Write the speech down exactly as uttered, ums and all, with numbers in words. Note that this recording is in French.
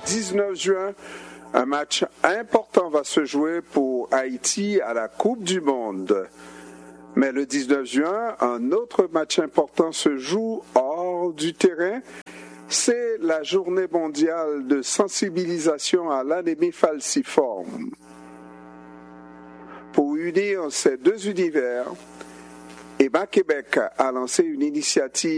dix-neuf juin, un match important va se jouer pour Haïti à la Coupe du Monde. Mais le dix-neuf juin, un autre match important se joue hors du terrain. C'est la journée mondiale de sensibilisation à l'anémie falciforme. Pour unir ces deux univers, E M A Québec a lancé une initiative